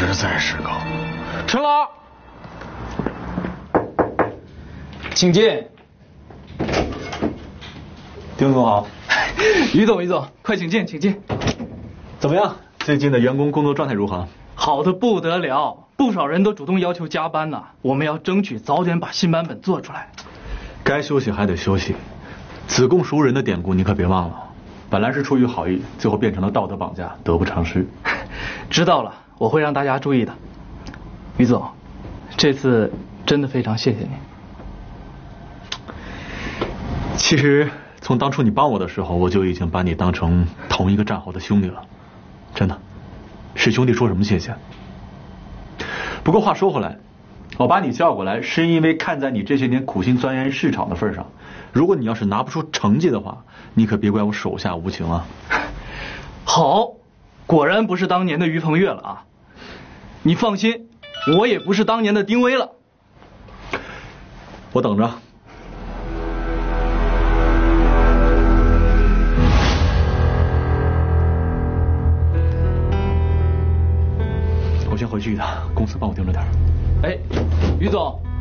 实在是高。 陈老，请进。 丁总好。 于总，快请进，请进。 怎么样？最近的员工工作状态如何？ 好的不得了，不少人都主动要求加班呢。我们要争取早点把新版本做出来。 该休息还得休息，子贡熟人的典故你可别忘了。本来是出于好意，最后变成了道德绑架，得不偿失。 知道了，我会让大家注意的。于总，这次真的非常谢谢您。 其实从当初你帮我的时候，我就已经把你当成同一个战壕的兄弟了，真的，是兄弟说什么谢谢。不过话说回来，我把你叫过来是因为看在你这些年苦心钻研市场的份上，如果你要是拿不出成绩的话，你可别怪我手下无情啊。 好，果然不是当年的于鹏跃了啊。你放心，我也不是当年的丁薇了。 我等着。我先回去一趟，公司帮我盯着点。 哎，于总，